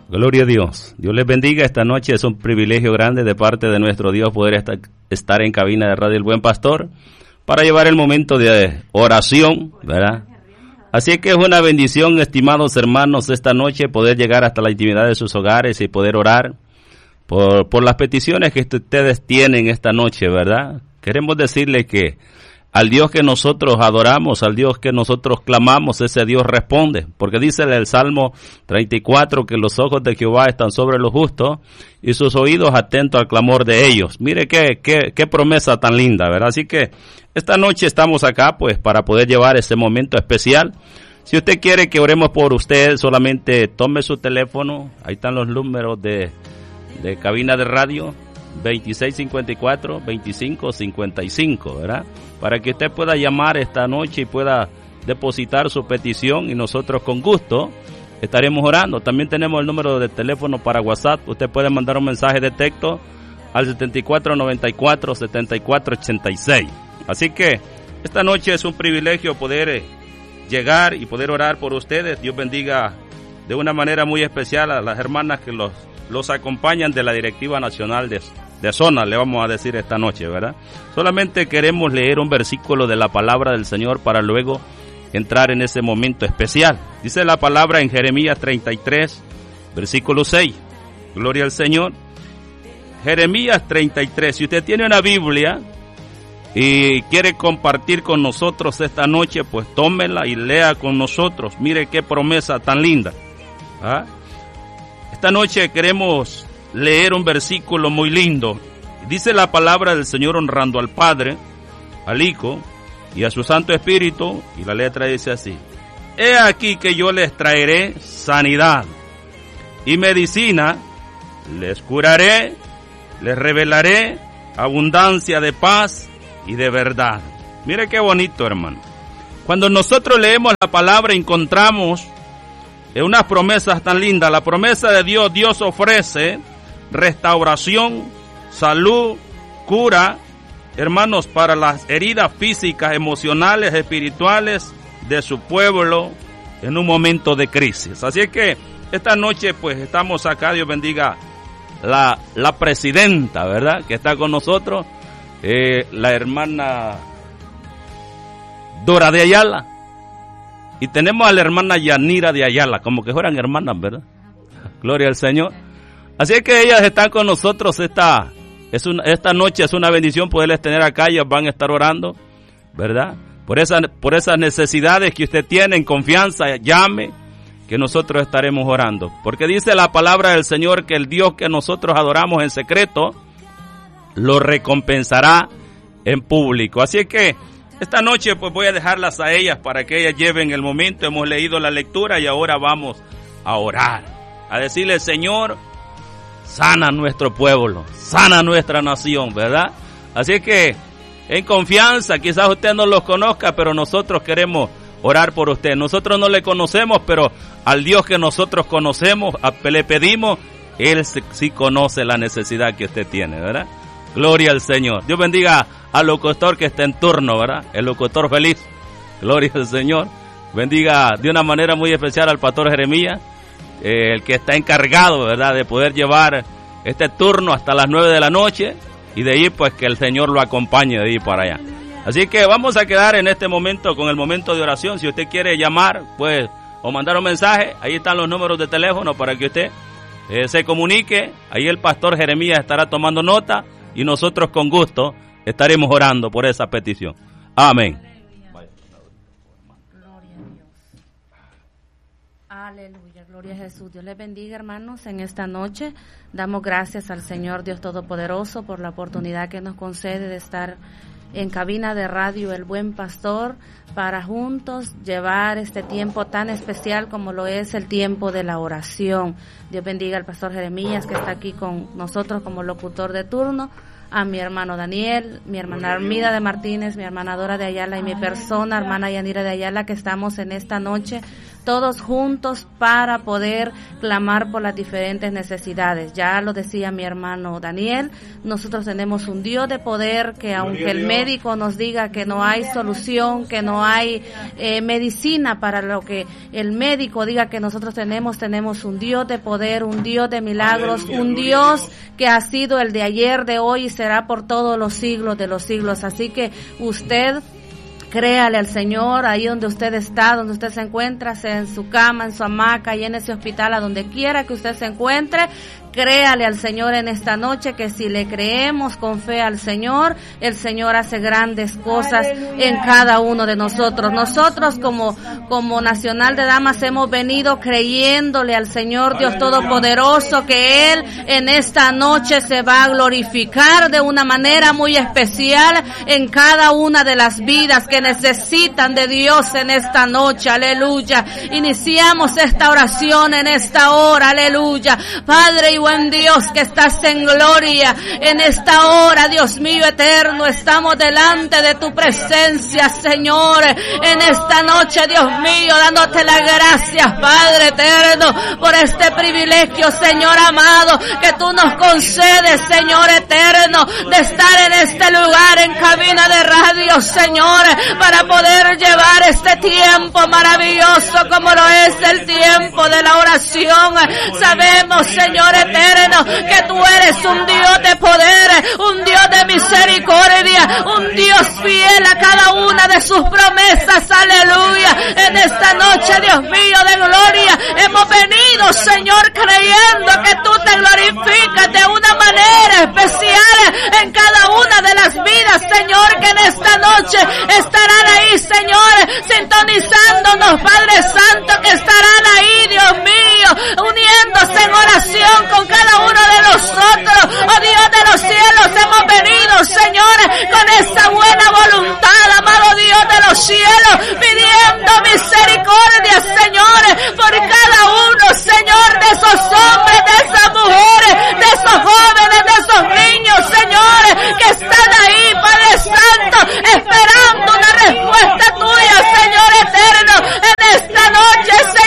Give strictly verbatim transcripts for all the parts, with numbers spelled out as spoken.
Gloria a Dios. Dios les bendiga. Esta noche es un privilegio grande de parte de nuestro Dios poder estar, estar en cabina de Radio El Buen Pastor para llevar el momento de oración, ¿verdad? Así que es una bendición, estimados hermanos, esta noche poder llegar hasta la intimidad de sus hogares y poder orar por, por las peticiones que ustedes tienen esta noche, ¿verdad? Queremos decirles que al Dios que nosotros adoramos, al Dios que nosotros clamamos, ese Dios responde. Porque dice el Salmo treinta y cuatro que los ojos de Jehová están sobre los justos y sus oídos atentos al clamor de ellos. Mire qué, qué, qué promesa tan linda, ¿verdad? Así que esta noche estamos acá pues para poder llevar este momento especial. Si usted quiere que oremos por usted, solamente tome su teléfono. Ahí están los números de, de cabina de radio. veintiséis cincuenta y cuatro, veinticinco cincuenta y cinco, ¿verdad? Para que usted pueda llamar esta noche y pueda depositar su petición y nosotros con gusto estaremos orando. También tenemos el número de teléfono para WhatsApp. Usted puede mandar un mensaje de texto al setenta y cuatro noventa y cuatro, setenta y cuatro ochenta y seis. Así que esta noche es un privilegio poder eh, llegar y poder orar por ustedes. Dios bendiga de una manera muy especial a las hermanas que los, los acompañan de la Directiva Nacional de de zona, le vamos a decir esta noche, ¿verdad? Solamente queremos leer un versículo de la palabra del Señor para luego entrar en ese momento especial. Dice la palabra en Jeremías treinta y tres, versículo seis. Gloria al Señor. Jeremías treinta y tres. Si usted tiene una Biblia y quiere compartir con nosotros esta noche, pues tómela y lea con nosotros. Mire qué promesa tan linda. ¿Ah? Esta noche queremos leer un versículo muy lindo. Dice la palabra del Señor honrando al Padre, al Hijo y a su Santo Espíritu, y la letra dice así: He aquí que yo les traeré sanidad y medicina, les curaré, les revelaré abundancia de paz y de verdad. Mire qué bonito, hermano. Cuando nosotros leemos la palabra encontramos unas promesas tan lindas. La promesa de Dios, Dios ofrece restauración, salud, cura, hermanos, para las heridas físicas, emocionales, espirituales de su pueblo en un momento de crisis. Así que esta noche pues estamos acá. Dios bendiga la, la presidenta, ¿verdad?, que está con nosotros, eh, la hermana Dora de Ayala, y tenemos a la hermana Yanira de Ayala, como que fueran hermanas, ¿verdad? Gloria al Señor. Así que ellas están con nosotros esta, es una, esta noche. Es una bendición poderles tener acá. Ellas van a estar orando, ¿verdad? Por, esa, por esas necesidades que usted tiene, en confianza, llame, que nosotros estaremos orando. Porque dice la palabra del Señor que el Dios que nosotros adoramos en secreto, lo recompensará en público. Así que esta noche pues voy a dejarlas a ellas para que ellas lleven el momento. Hemos leído la lectura y ahora vamos a orar, a decirle: Señor, sana nuestro pueblo, sana nuestra nación, ¿verdad? Así que, en confianza, quizás usted no los conozca, pero nosotros queremos orar por usted. Nosotros no le conocemos, pero al Dios que nosotros conocemos, a, le pedimos, Él sí conoce la necesidad que usted tiene, ¿verdad? Gloria al Señor. Dios bendiga al locutor que está en turno, ¿verdad? El locutor feliz. Gloria al Señor. Bendiga de una manera muy especial al pastor Jeremías, Eh, el que está encargado, ¿verdad?, de poder llevar este turno hasta las nueve de la noche, y de ahí pues que el Señor lo acompañe de ahí para allá. Así que vamos a quedar en este momento con el momento de oración. Si usted quiere llamar, pues, o mandar un mensaje, ahí están los números de teléfono para que usted eh, se comunique. Ahí el pastor Jeremías estará tomando nota y nosotros con gusto estaremos orando por esa petición. Amén. Aleluya, gloria a Jesús. Dios les bendiga, hermanos, en esta noche. Damos gracias al Señor Dios Todopoderoso por la oportunidad que nos concede de estar en cabina de radio El Buen Pastor, para juntos llevar este tiempo tan especial como lo es el tiempo de la oración. Dios bendiga al pastor Jeremías, que está aquí con nosotros como locutor de turno, a mi hermano Daniel, mi hermana Armida de Martínez, mi hermana Dora de Ayala y mi persona, hermana Yanira de Ayala, que estamos en esta noche todos juntos para poder clamar por las diferentes necesidades. Ya lo decía mi hermano Daniel, nosotros tenemos un Dios de poder que aunque el médico nos diga que no hay solución, que no hay eh, medicina para lo que el médico diga que nosotros tenemos, tenemos un Dios de poder, un Dios de milagros, un Dios que ha sido el de ayer, de hoy y será por todos los siglos de los siglos. Así que usted créale al Señor ahí donde usted está, donde usted se encuentra, sea en su cama, en su hamaca, y en ese hospital, a donde quiera que usted se encuentre. Créale al Señor en esta noche, que si le creemos con fe al Señor, el Señor hace grandes cosas en cada uno de nosotros. Nosotros como, como Nacional de Damas hemos venido creyéndole al Señor Dios Todopoderoso que Él en esta noche se va a glorificar de una manera muy especial en cada una de las vidas que necesitan de Dios en esta noche. Aleluya. Iniciamos esta oración en esta hora. Aleluya. Padre y buen Dios que estás en gloria, en esta hora, Dios mío eterno, estamos delante de tu presencia, Señor, en esta noche, Dios mío, dándote las gracias, Padre eterno, por este privilegio, Señor amado, que tú nos concedes, Señor eterno, de estar en este lugar, en cabina de radio, Señor, para poder llevar este tiempo maravilloso como lo es el tiempo de la oración. Sabemos, Señor eterno, que tú eres un Dios de poder, un Dios de misericordia, un Dios fiel a cada una de sus promesas. Aleluya. En esta noche, Dios mío de gloria, hemos venido, Señor, creyendo que tú te glorificas de una manera especial en cada una de las vidas, Señor, que en esta noche estarán ahí, Señor, sintonizándonos, Padre Santo, que estarán ahí, Dios mío, uniéndose en oración con cada uno de nosotros. Oh Dios de los cielos, hemos venido, Señor, con esa buena voluntad, amado Dios de los cielos, pidiendo misericordia, Señor, por cada uno, Señor, de esos hombres, de esas mujeres, de esos jóvenes, de esos niños, Señor, que están ahí, Padre Santo, esperando una respuesta tuya, Señor eterno, en esta noche, Señor.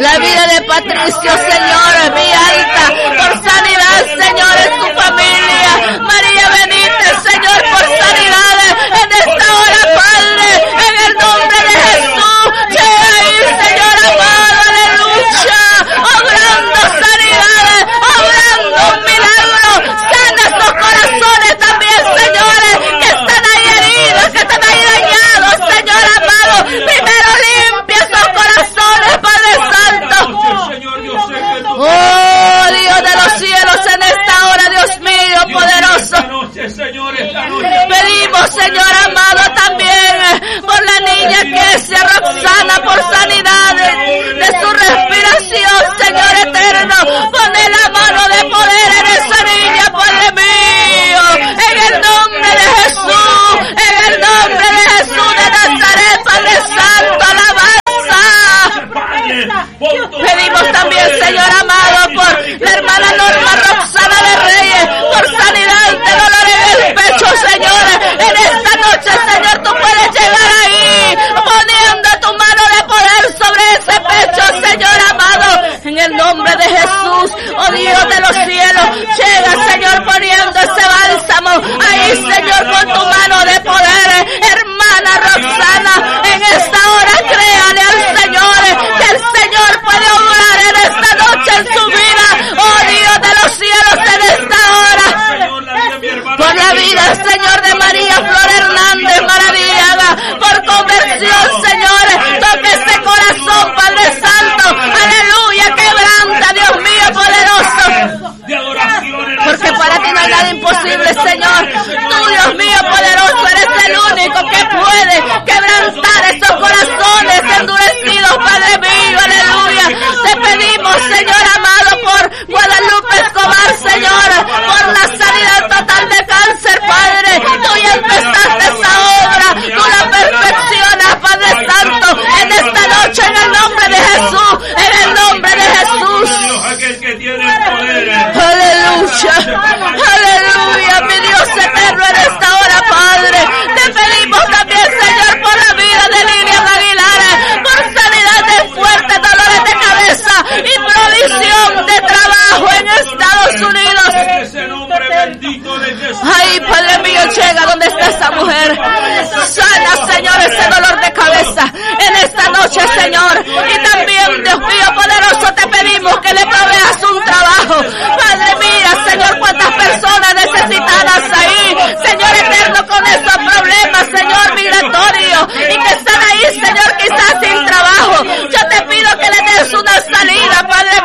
La vida de Patricio, Señor, mi alta, por sanidad, Señor, en su familia. María Benítez, Señor, por sanidad en esta hora, Padre, en el nombre de Jesús. Llega ahí, Señor amado, aleluya, obrando sanidades, obrando un milagro. Sana esos corazones también, señores, que están ahí heridos, que están ahí dañados, Señor amado. Primero limpia esos corazones, Padre Santo. Oh, Dios de los cielos, en esta hora, Dios mío, poderoso. Pedimos, Señor amado, también por la niña que sea Roxana, por sanidad de, de su respiración, Señor eterno. Pone la mano de poder en esa niña, Padre mío, en el nombre de Jesús, en el nombre de Jesús de Nazaret, Padre Santo, alabanza. Pedimos también, Señor amado, por la hermana Norma Roxana de Reyes, por sanidad de dolor en el pecho, Señor. En esta noche, Señor, tú puedes llegar ahí, poniendo tu mano de poder sobre ese pecho, Señor amado, en el nombre de Jesús. Oh Dios de los cielos, llega, Señor, poniendo ese bálsamo ahí, Señor, con tu mano de poder. Hermana Roxana, en esta hora créale al Señor que el Señor puede obrar en esta noche en su vida. Oh Dios de los cielos, en esta hora, por la vida, Señor, de María Flor Hernández, maravillada por conversión, Señor, toque ese corazón, Padre Santo, aleluya, quebranta, Dios mío, poderoso, porque para ti no hay nada imposible, Señor. Tú, Dios mío, poderoso, eres el único que puede quebrantar esos corazones endurecidos, Padre mío, aleluya. Te pedimos, Señor amado, por Guadalupe Escobar, Señor, por la sanidad total de cáncer, Padre. Tú ya empezaste esa obra, tú la perfeccionas, Padre Santo, en esta noche, en el nombre de Jesús, en el nombre de Jesús. Aleluya, aleluya, mi Dios eterno, en esta hora, Padre. Te pedimos también, Señor, por la vida de Lilian Aguilar, por sanidad de fuertes dolores de cabeza y provisión de trabajo en Estados Unidos. Ay, Padre mío, llega donde está esa mujer. Sana, Señor, ese dolor de cabeza en esta noche, Señor. Y también, Dios mío, poderoso, te pedimos que le proveas un trabajo. Padre mío, Señor, cuántas personas necesitadas ahí, Señor eterno, con esos problemas, Señor, migratorios, y que están ahí, Señor, quizás sin trabajo. Yo te pido que le des una salida, Padre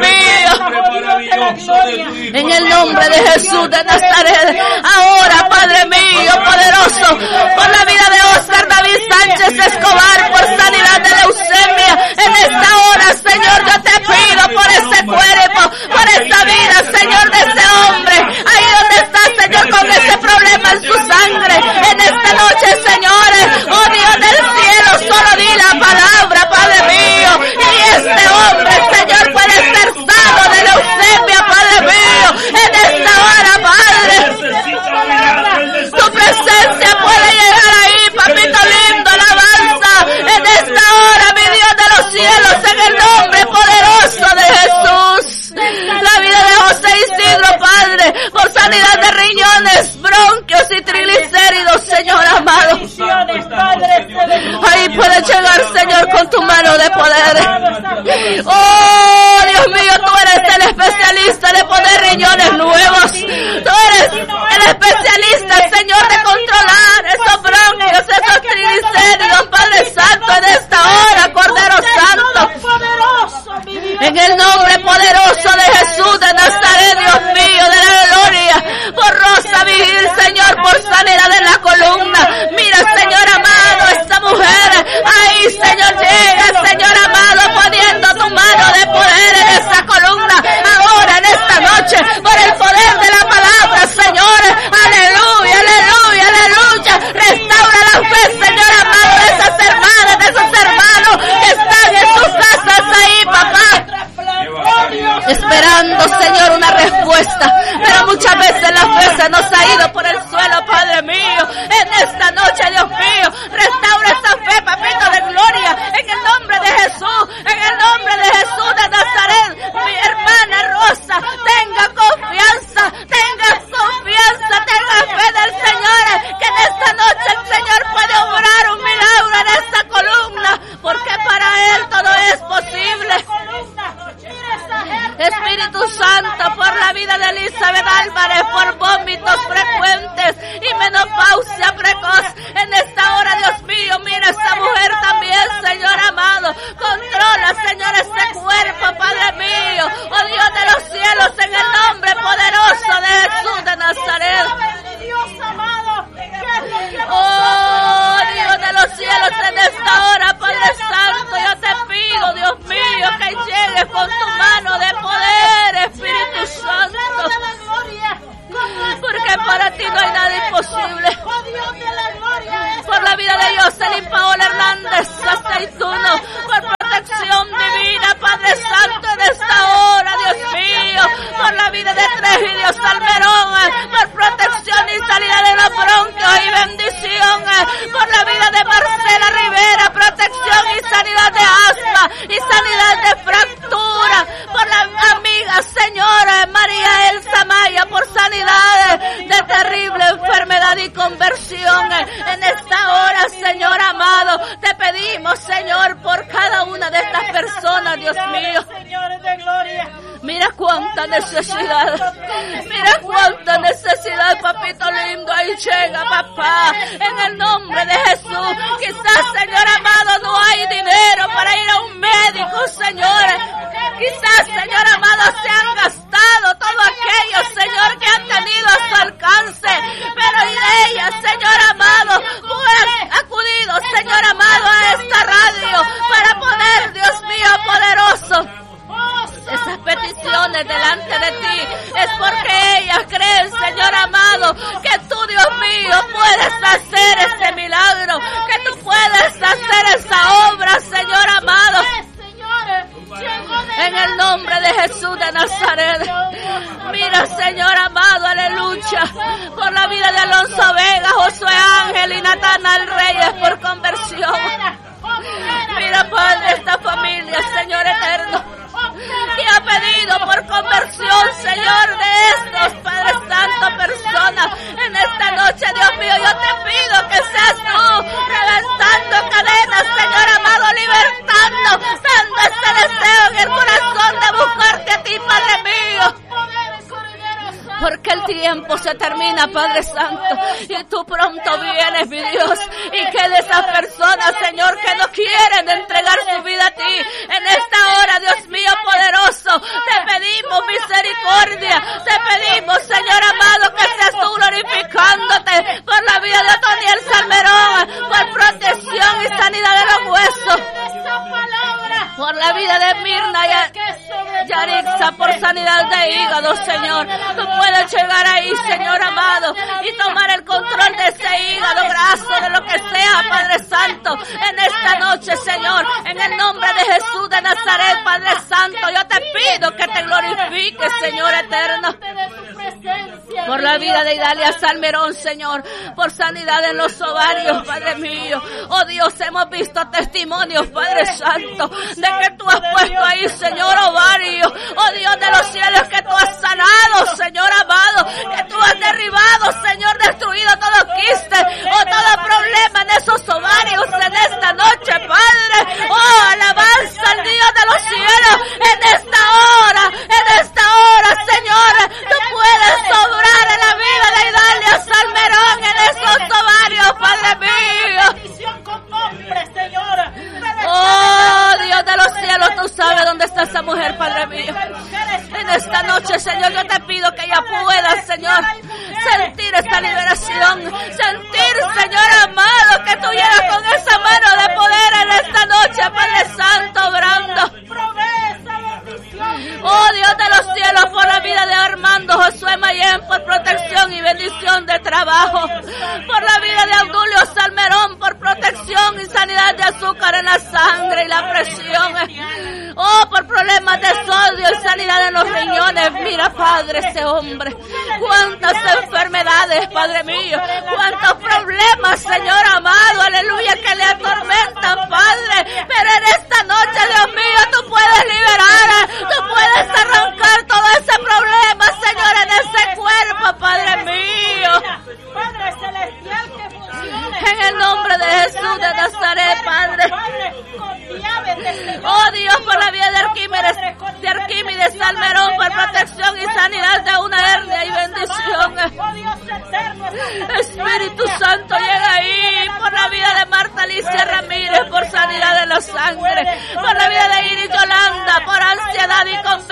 mío, en el nombre de Jesús de Nazaret. Ahora, Padre mío, poderoso, por la vida de Oscar David Sánchez Escobar, por sanidad de leucemia, en esta hora, Señor, yo te pido por ese cuerpo, por esa vida, Señor, de ese hombre, ahí donde está, Señor, con ese problema en su sangre, en esta noche, señores, oh Dios del cielo, solo di la palabra, Padre mío, y este hombre, Señor, puede ser sano de leucemia, Padre mío, en esta hora, Padre. Tu presencia puede llegar ahí, papito lindo, alabanza, en esta hora, mi Dios de los cielos, en el nombre poderoso de Jesús. La vida de José Isidro, Padre, por sanidad de riñones, bronquios y triglicéridos, Señor amado. Ahí puede llegar, Señor, con tu mano de poder. Oh, Dios mío, tú eres el especialista de poner riñones nuevos. Tú eres el especialista, Señor, de controlar esos bronquios, esos triglicéridos, Padre Santo, en esta hora, Cordero Santo. En el nombre poderoso de Jesús de Nazaret, Dios mío, de la gloria, por Rosa Vigil, Señor, por sanidad en la columna. Mira, Señor amado, esta mujer, ahí, Señor, llega, Señor amado, poniendo tu mano de poder en esa columna, ahora, en esta noche, por el poder de la palabra, Señor, aleluya, aleluya, aleluya, restaura la fe, Señor amado, de esas hermanas, de esos hermanos que están en sus casas ahí, papá, esperando, Señor, una respuesta, pero muchas veces la fe se nos ha ido por el suelo, Padre mío. En esta noche, Dios mío, restaura esa fe, papito de gloria, en el nombre de Jesús, en el nombre de Jesús de Espíritu Santo, por la vida de Elizabeth Álvarez, por vómitos frecuentes y menopausia precoz. En esta hora, Dios mío, mira a esta mujer también, Señor amado. Controla, Señor, este cuerpo, Padre mío. Oh Dios de los cielos, en el nombre poderoso de Jesús de Nazaret. Oh Dios de los cielos, en esta hora, Padre Santo, yo te pido, Dios mío, que llegues con tu mano de poder, Espíritu Santo. Porque para ti no hay nada imposible. Por la vida de Jocelyn Paola Hernández Aceituno, por protección divina, Padre Santo, en esta hora, Dios mío, por la vida de Tregidio Salmerón, por protección y salida de los bronquios y bendición, por la vida de Marcela Rivera, protección y sanidad de asma y sanidad de fractura, por la amiga señora María Elsa Maya, por sanidad de terrible enfermedad y conversión. En esta hora, Señor amado, te pedimos, Señor, por cada una de estas personas, Dios mío. Mira cuánta necesidad, mira cuánta necesidad, papito lindo, ahí llega, papá, en el nombre de Jesús. Quizás, Señor amado, no hay dinero para ir a un médico, Señor. Quizás, Señor amado, se han gastado todo aquello, Señor, que han tenido a su alcance, pero y ella, Señor amado, tú has acudido, Señor amado, a esta radio para poner, Dios mío, poderoso, esas peticiones delante de ti. Es porque ellas creen, Señor amado, que tú, Dios mío, puedes hacer ese milagro, que tú puedes hacer esa obra, Señor amado. En el nombre de Jesús de Nazaret. Mira, Señor amado, aleluya, por la vida de Alonso Vega, Josué Ángel y Natanael Reyes, por conversión. Mira, Padre, esta familia, Señor eterno, que ha pedido por conversión, Señor, de estos, Padre Santo, personas. En esta noche, Dios mío, yo te pido que seas tú reventando cadenas, Señor amado, libertando, dando este deseo en el corazón de buscarte a ti, Padre mío. Porque el tiempo se termina, Padre Santo, y tú pronto vienes, mi Dios, y que de esas personas, Señor, que no quieren entregar su vida a ti, en esta hora, Dios mío poderoso, te pedimos misericordia, te pedimos, Señor amado, que seas tú glorificándote por la vida de Otoniel Salmerón, por protección y sanidad de los huesos, por la vida de Mirna y Yarixa, por sanidad de hígado, Señor. Tú puedes llegar ahí, Señor amado, y tomar el control de ese hígado graso, de lo que sea, Padre Santo, en esta noche, Señor, en el nombre de Jesús de Nazaret, Padre Santo, yo te pido que te glorifiques, Señor eterno, por la vida de Idalia Salmerón, Señor, por sanidad en los ovarios, Padre mío. Oh Dios, hemos visto testimonios, Padre Santo, de que tú has puesto ahí, Señor, ovarios. Oh Dios de los cielos, que tú has sanado, Señor amado, que tú has derribado, Señor, destruido todo quiste o todo problema en esos ovarios en esta noche, Padre. Oh, alabanza al Dios de los cielos, en esta hora, en esta hora, Señor, tú puedes obrar en la vida de Idalia Salmerón, en esos ovarios, Padre mío. Oh, Dios de los cielos, tú sabes dónde está esa mujer, Padre mío. En esta noche, Señor, yo te pido que ella pueda, Señor, sentir esta liberación, sentir, Señor amado, que tú llegas con esa mano de poder en esta noche, Padre Santo, obrando. Oh Dios de los cielos, por la vida de Armando Josué Mayén, por protección y bendición de trabajo, por la vida de Audulio Salmerón, por protección y sanidad de azúcar en la sangre y la presión. Oh, por problemas de sodio y sanidad en los riñones. Mira, Padre, ese hombre, cuántas enfermedades, Padre mío, cuántos problemas, Señor amado, aleluya, que le atormentan, Padre, pero en esta noche, Dios mío, tú puedes liberar, tú puedes arrancar todo ese problema, Señor, en ese cuerpo, Padre mío. Padre celestial, que funcione en el nombre de Jesús de Nazaret, Padre. Oh Dios, por la vida de Arquímedes, de Arquímedes Salmerón.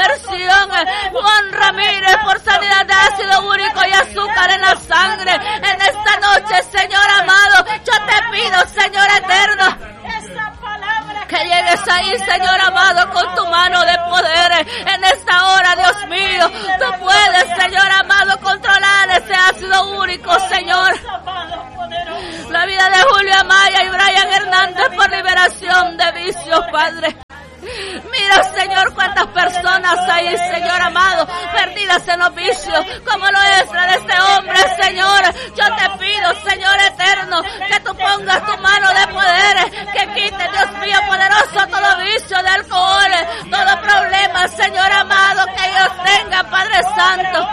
conversión. Juan Ramírez, por sanidad de ácido úrico y azúcar en la sangre. En esta noche, Señor amado, yo te pido, Señor eterno, que llegues ahí, Señor amado, con tu mano de poder. En esta hora, Dios mío, tú puedes, Señor amado, controlar ese ácido úrico, Señor. La vida de Julio Amaya y Brian Hernández por liberación de vicios, Padre. Mira, Señor, cuántas personas hay, Señor amado, perdidas en los vicios, como lo es la de este hombre, Señor. Yo te pido, Señor eterno, que tú pongas tu mano de poder, que quite, Dios mío poderoso, todo vicio de alcohol, todo problema, Señor amado, que ellos tengan, Padre Santo.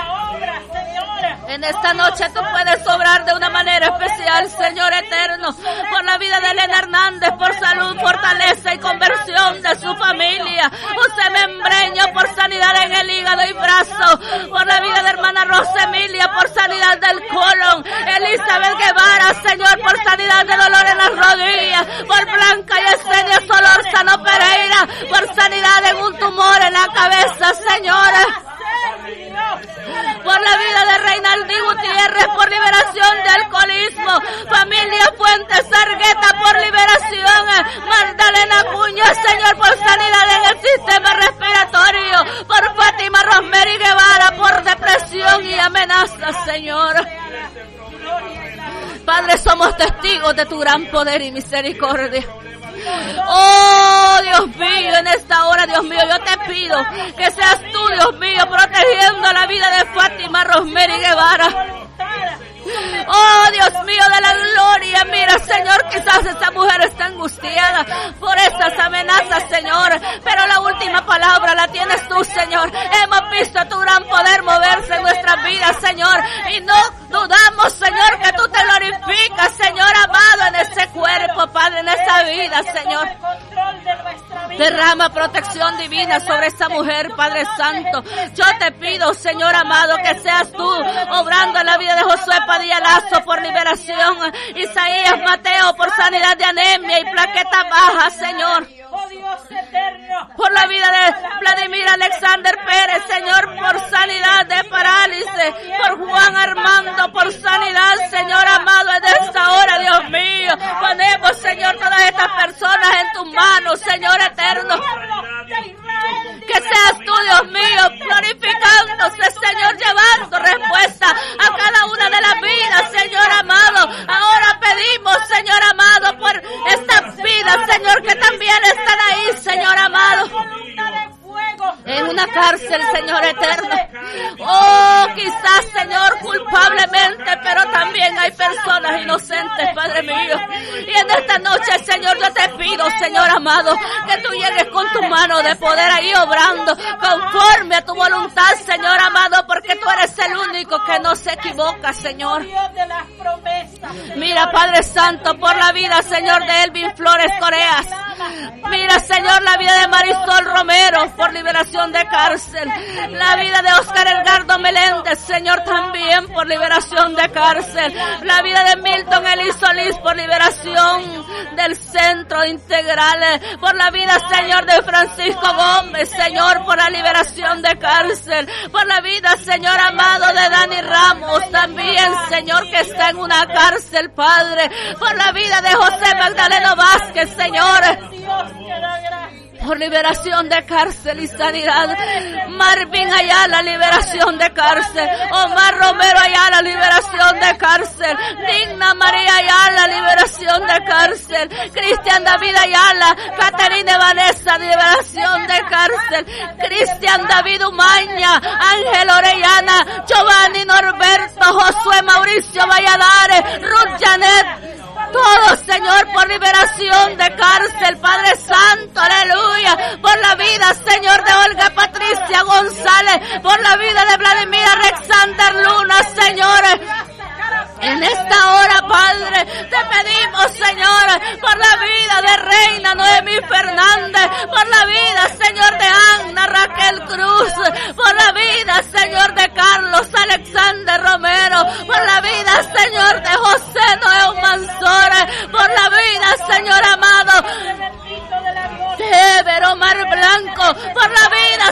En esta noche tú puedes obrar de una manera especial, Señor eterno, por la vida de Elena Hernández, por salud, fortaleza y conversión de su familia. José Membreño, por sanidad en el hígado y brazo, por la vida de hermana Rosa Emilia, por sanidad del colon. Elizabeth Guevara, Señor, por sanidad de dolor en las rodillas, por Blanca y Esenia Solórzano Pereira, por sanidad en un tumor en la cabeza, Señor. Por la vida de Reinaldi Gutiérrez, por liberación de alcoholismo. Familia Fuentes Argueta, por liberación. Magdalena Acuña, Señor, por sanidad en el sistema respiratorio. Por Fátima Rosemary Guevara, por depresión y amenazas, Señor. Padre, somos testigos de tu gran poder y misericordia. Oh, Dios mío, en esta hora, Dios mío, yo te pido que seas tú, Dios mío, protegiendo la vida de Fátima Rosemary Guevara. Oh, Dios mío de la gloria, mira, Señor, quizás esta mujer está angustiada por estas amenazas, Señor, pero la última palabra la tienes tú, Señor. Hemos visto tu gran poder moverse en nuestras vidas, Señor, y no dudamos, Señor, que tú te glorificas, Señor amado, en ese cuerpo, Padre, en esa vida, Señor. Derrama protección divina sobre esa mujer, Padre Santo. Yo te pido, Señor amado, que seas tú obrando en la vida de Josué Padilla Lazo por liberación. Isaías Mateo por sanidad de anemia y plaqueta baja, Señor. Oh Dios eterno. Por la vida de Vladimir Alexander Pérez, Señor, por sanidad de parálisis. Por Juan Armando, por sanidad, Señor amado, en esta hora, Dios mío. Ponemos, Señor, todas estas personas en tus manos, Señor eterno. Que seas tú, Dios mío, glorificándose, Señor, llevando respuesta a cada una de las vidas, Señor amado. Ahora pedimos, Señor amado, por estas vidas, Señor, que también están ahí, Señor amado, en una cárcel, Señor eterno. Oh, quizás, Señor, culpablemente, pero también hay personas inocentes, Padre mío. Y en esta noche, Señor, yo te pido, Señor amado, que tú llegues con tu mano de poder ahí obrando conforme a tu voluntad, Señor amado, porque tú eres el único que no se equivoca, Señor. Mira, Padre Santo, por la vida, Señor, de Elvin Flores Coreas. Mira, Señor, la vida de Marisol Romero por liberación de cárcel. La vida de Oscar Edgardo Meléndez, Señor, también por liberación de cárcel. La vida de Milton Eli Solís por liberación del centro integral. Por la vida, Señor, de Francisco Gómez, Señor, por la liberación de cárcel. Por la vida, Señor amado, de Dani Ramos, también, Señor, que está en una cárcel, Padre. Por la vida de José Magdaleno Vázquez, Señor, por liberación de cárcel y sanidad. Marvin Ayala, liberación de cárcel. Omar Romero Ayala, liberación de cárcel. Digna María Ayala, liberación de cárcel. Cristian David Ayala, Caterina Vanessa, liberación de cárcel. Cristian David Umaña, Ángel Orellana, Giovanni Norberto, Josué Mauricio Valladares, Ruth Janet. Todos, Señor, por liberación de cárcel, Padre Santo, aleluya. Por la vida, Señor, de Olga Patricia González. Por la vida de Vladimir Alexander Luna, Señor. En esta hora, Padre, te pedimos, Señor, por la vida de Reina Noemí Fernández, por la vida, Señor, de Ana Raquel Cruz, por la vida, Señor, de Carlos Alexander Romero, por la vida, Señor, de José Noé Manzora, por la vida, Señor amado, de Ever Omar Blanco, por la vida,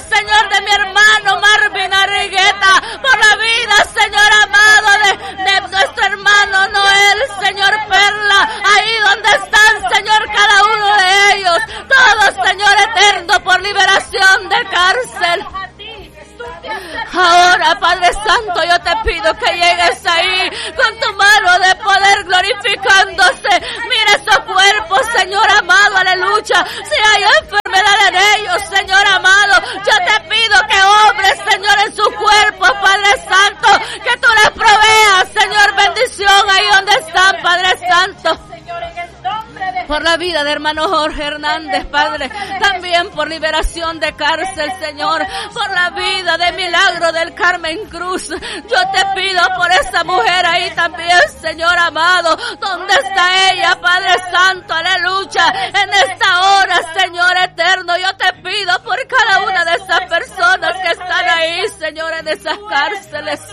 Ahora, Padre Santo, yo te pido que llegues ahí con tu mano de poder glorificándose. Mira esos cuerpos, Señor amado, aleluya. Si hay enfermedad en ellos, Señor amado, yo te pido que obres, Señor, en sus cuerpos, Padre Santo, que tú les proveas, Señor, bendición ahí donde están, Padre Santo. Por la vida de hermano Jorge Hernández, Padre, también por liberación de cárcel, Señor, por la vida de Milagro del Carmen Cruz. Yo te pido por esa mujer ahí también, Señor amado, ¿dónde está ella, Padre Santo? Aleluya. En esta hora, Señor eterno, yo te pido por cada una de esas personas que están ahí, Señor, en esas cárceles.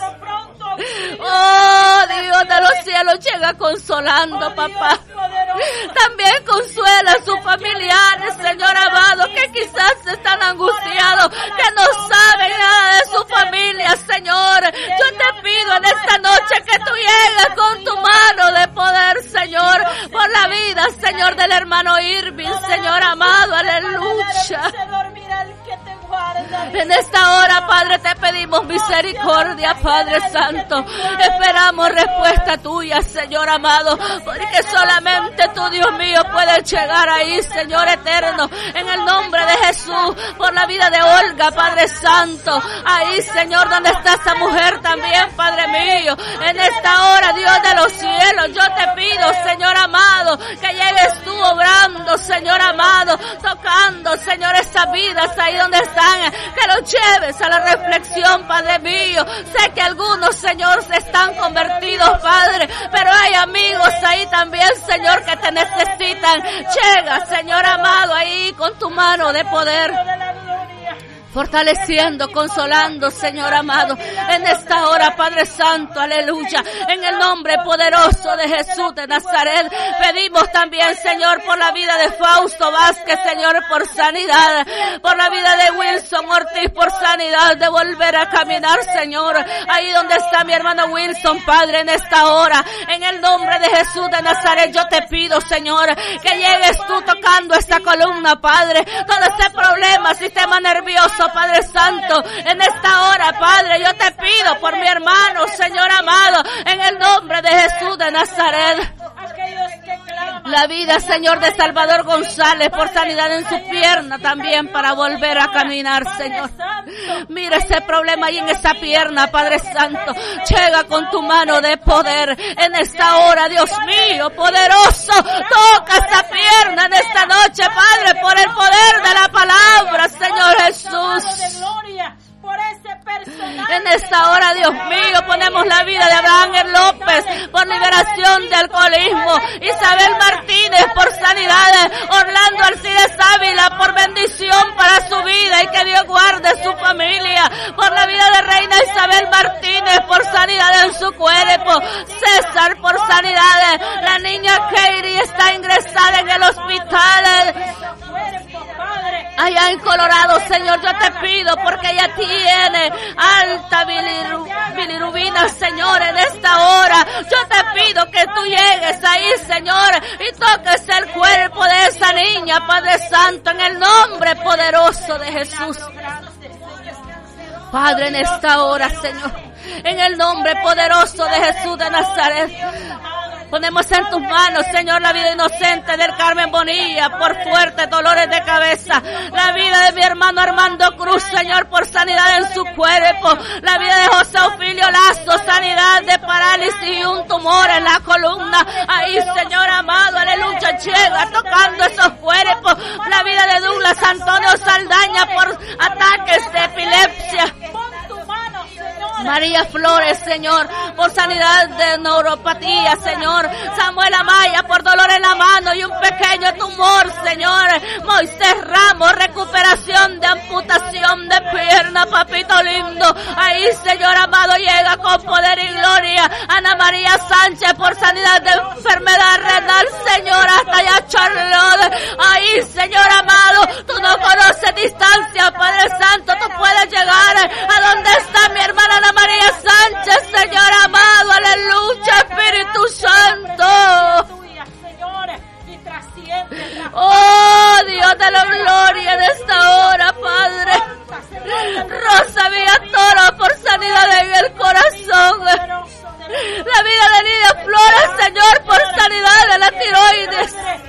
Oh, Dios de los cielos, llega consolando, papá. También consuela a sus familiares, Señor amado, que quizás están angustiados, que no saben nada de su familia, Señor. Yo te pido en esta noche que tú llegues con tu mano de poder, Señor, por la vida, Señor, del hermano Irving, Señor amado, aleluya. En esta hora, Padre, te pedimos misericordia, Padre Santo. Esperamos respuesta tuya, Señor amado, porque solamente tú, Dios mío, puedes llegar ahí, Señor eterno. En el nombre de Jesús, por la vida de Olga, Padre Santo. Ahí, Señor, donde está esa mujer también, Padre mío. En esta hora, Dios de los cielos, yo te pido, Señor amado, que llegues tú obrando, Señor amado, tocando, Señor, esas vidas ahí donde están, que los lleves a la reflexión, Padre mío. Sé que algunos, Señor, se están convertidos, Padre, pero hay amigos ahí también, Señor, que te necesitan. Llega, Señor amado, ahí con tu mano de poder, fortaleciendo, consolando, Señor amado, en esta hora, Padre Santo, aleluya. En el nombre poderoso de Jesús de Nazaret, pedimos también, Señor, por la vida de Fausto Vázquez, Señor, por sanidad, por la vida de Wilson Ortiz, por sanidad, de volver a caminar, Señor, ahí donde está mi hermano Wilson, Padre, en esta hora, en el nombre de Jesús de Nazaret, yo te pido, Señor, que llegues tú tocando esta columna, Padre, todo ese problema, sistema nervioso, Padre Santo, en esta hora, Padre, yo te pido por mi hermano, Señor amado, en el nombre de Jesús de Nazaret. La vida, Señor, de Salvador González, por sanidad en su pierna también, para volver a caminar, Señor. Mira ese problema ahí en esa pierna, Padre Santo. Llega con tu mano de poder en esta hora, Dios mío, poderoso. Toca esa pierna en esta noche, Padre, por el poder de la palabra, Señor Jesús. En esta hora, Dios mío, ponemos la vida de Abraham López por liberación de alcoholismo, Isabel Martínez por sanidad, Orlando Alcides Ávila por bendición para su vida y que Dios guarde su familia, por la vida de Reina Isabel Martínez por sanidad en su cuerpo, César por sanidad, la niña Katie está ingresada en el hospital allá en Colorado, Señor, yo te pido porque ella tiene alta biliru, bilirubina, Señor, en esta hora. Yo te pido que tú llegues ahí, Señor, y toques el cuerpo de esa niña, Padre Santo, en el nombre poderoso de Jesús. Padre, en esta hora, Señor, en el nombre poderoso de Jesús de Nazaret, ponemos en tus manos, Señor, la vida inocente del Carmen Bonilla por fuertes dolores de cabeza. La vida de mi hermano Armando Cruz, Señor, por sanidad en su cuerpo. La vida de José Ofilio Lazo, sanidad de parálisis y un tumor en la columna. Ahí, Señor amado, aleluya, llega tocando esos cuerpos. La vida de Douglas Antonio Saldaña por ataques de epilepsia. María Flores, Señor, por sanidad de neuropatía, Señor. Samuel Amaya, por dolor en la mano y un pequeño tumor, Señor. Moisés Ramos, recuperación de amputación de pierna, papito lindo. Ahí, Señor amado, llega con poder y gloria. Ana María Sánchez, por sanidad de enfermedad renal, Señor, hasta allá, Charlotte. Ahí, Señor amado, tú no conoces distancia, Padre Santo. Tú puedes llegar a donde está mi hermana Ana María Sánchez, Señor amado, aleluya, Espíritu Santo. Oh, Dios de la gloria, en esta hora, Padre. Rosa Villatoro. flores, Señor, por sanidad de la tiroides.